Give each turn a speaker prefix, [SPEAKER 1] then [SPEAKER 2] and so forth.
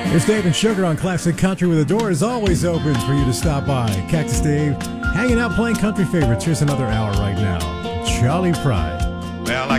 [SPEAKER 1] It's Dave and Sugar on Classic Country, where the door is always open for you to stop by. Cactus Dave, hanging out playing country favorites. Here's another hour right now. Charlie Pride.
[SPEAKER 2] Well, I